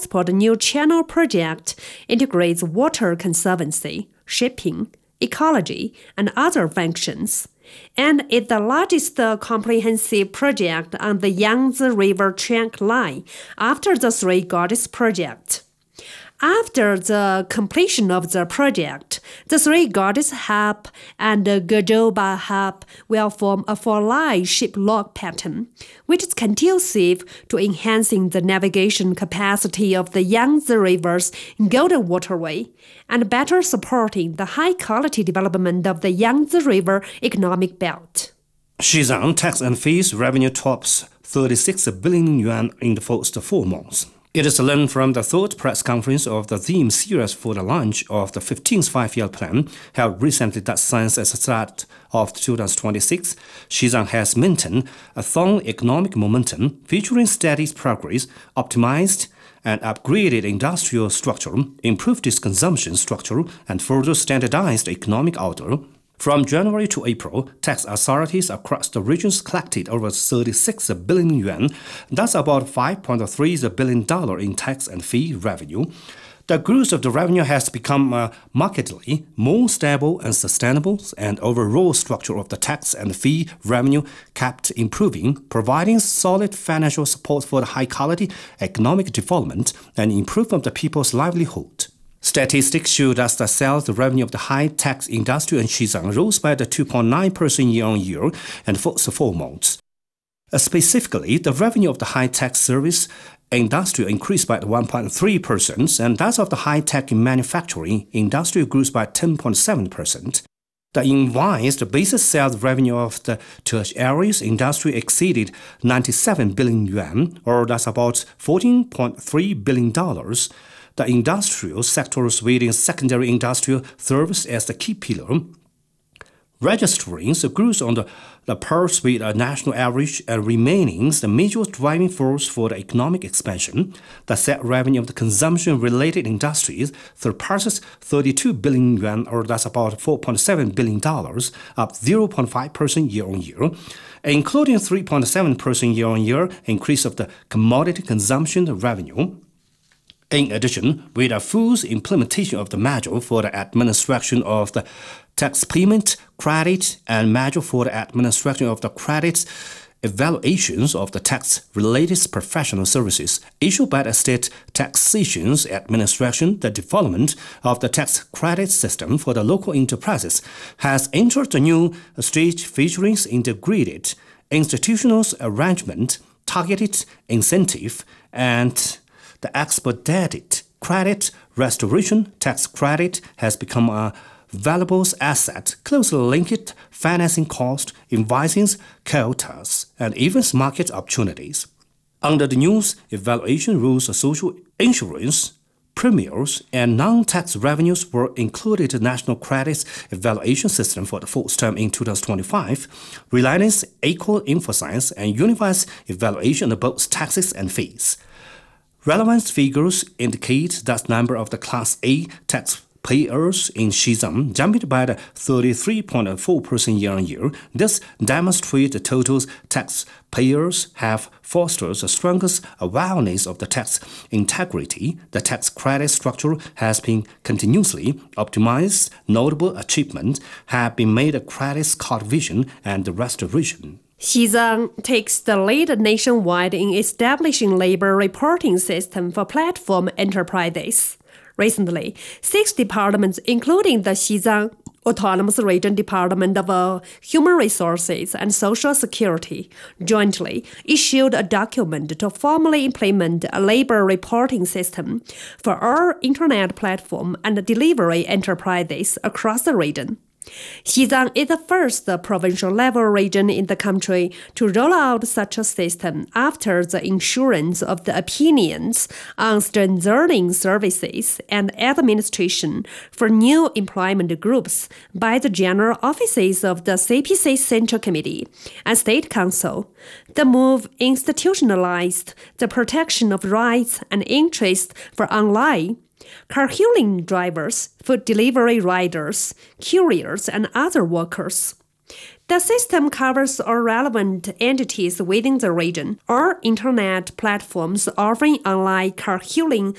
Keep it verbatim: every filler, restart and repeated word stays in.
Transport New Channel project integrates water conservancy, shipping, ecology, and other functions, and is the largest comprehensive project on the Yangtze River trunk line after the Three Gorges project. After the completion of the project, the Three Gorges Hub and the Gezoba Hub will form a four-line ship lock pattern, which is conducive to enhancing the navigation capacity of the Yangtze River's Golden Waterway and better supporting the high-quality development of the Yangtze River economic belt. Xizang tax and fees revenue tops thirty-six billion yuan in the first four months. It is learned from the third press conference of the theme series for the launch of the fifteenth five-year plan held recently that since the start of two thousand twenty-six, Xizang has maintained a strong economic momentum featuring steady progress, optimized and upgraded industrial structure, improved its consumption structure, and further standardized economic order. From January to April, tax authorities across the regions collected over thirty-six billion yuan, that's about five point three billion dollars in tax and fee revenue. The growth of the revenue has become uh, markedly more stable and sustainable, and overall structure of the tax and fee revenue kept improving, providing solid financial support for the high-quality economic development and improvement of the people's livelihood. Statistics show that the sales revenue of the high-tax industry in Xizang rose by two point nine percent year-on-year in the first four months. Uh, specifically, the revenue of the high-tech service industry increased by one point three percent, and that of the high-tech manufacturing industry grew by ten point seven percent. The invoiced basis sales revenue of the tertiary industry exceeded ninety-seven billion yuan, or that's about fourteen point three billion dollars. The industrial sectors within secondary industrial service as the key pillar, registering the growth on the, the pulse with a national average and remaining the major driving force for the economic expansion. The set revenue of the consumption-related industries surpasses thirty-two billion yuan, or that's about four point seven billion dollars, up zero point five percent year-on-year, including three point seven percent year-on-year increase of the commodity consumption revenue. In addition, with a full implementation of the measure for the administration of the tax payment, credit, and measure for the administration of the credit evaluations of the tax-related professional services issued by the State Taxation Administration, the development of the tax credit system for the local enterprises has entered a new stage featuring integrated institutional arrangement, targeted incentive, and the expedited credit restoration tax credit has become a valuable asset, closely linked financing cost, invoicing quotas, and even market opportunities. Under the new evaluation rules, social insurance premiums and non-tax revenues were included in the National Credit Evaluation System for the first time in two thousand twenty-five, relying on equal emphasis and unified evaluation of both taxes and fees. Relevant figures indicate that the number of the Class A taxpayers in Xizang jumped by thirty-three point four percent year-on-year. This demonstrates the total taxpayers have fostered the strongest awareness of the tax integrity. The tax credit structure has been continuously optimized. Notable achievements have been made in credit card vision and restoration. Xizang takes the lead nationwide in establishing labor reporting system for platform enterprises. Recently, six departments, including the Xizang Autonomous Region Department of uh, Human Resources and Social Security, jointly issued a document to formally implement a labor reporting system for all internet platform and delivery enterprises across the region. Xizang is the first provincial-level region in the country to roll out such a system after the issuance of the opinions on strengthening services and administration for new employment groups by the general offices of the C P C Central Committee and State Council. The move institutionalized the protection of rights and interests for online car-hailing drivers, food delivery riders, couriers, and other workers. The system covers all relevant entities within the region, or internet platforms offering online car-hailing